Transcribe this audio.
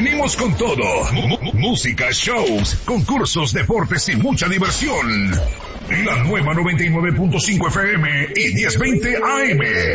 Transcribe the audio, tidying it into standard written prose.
venimos con todo. Música, shows, concursos, deportes y mucha diversión. La nueva 99.5 FM y 1020 AM.